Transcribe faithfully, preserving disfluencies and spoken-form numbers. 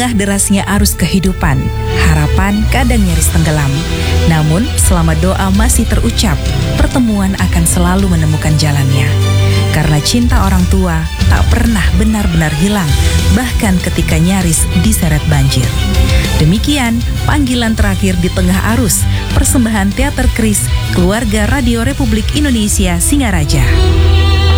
tengah derasnya arus kehidupan, harapan kadang nyaris tenggelam. Namun, selama doa masih terucap, pertemuan akan selalu menemukan jalannya. Karena cinta orang tua tak pernah benar-benar hilang, bahkan ketika nyaris diseret banjir. Demikian panggilan terakhir di tengah arus, persembahan Teater Kris, Keluarga Radio Republik Indonesia Singaraja.